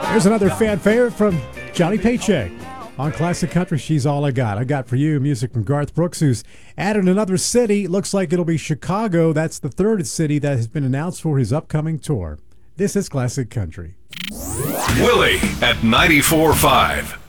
Here's another fan favorite from Johnny Paycheck. On Classic Country, She's All I Got. I got for you music from Garth Brooks, who's added another city. Looks like it'll be Chicago. That's the third city that has been announced for his upcoming tour. This is Classic Country. Willie at 94.5.